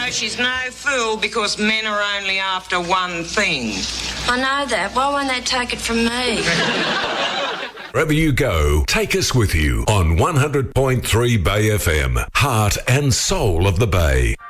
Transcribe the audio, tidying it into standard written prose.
she's no fool because men are only after one thing. I know that. Why won't they take it from me? Wherever you go, take us with you on 100.3 Bay FM, heart and soul of the Bay.